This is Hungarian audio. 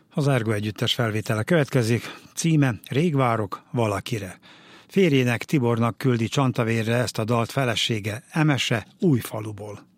Az Ergo együttes felvétele következik, címe Rég várok valakire. Férjének, Tibornak küldi Csantavérre ezt a dalt felesége, Emese Újfaluból.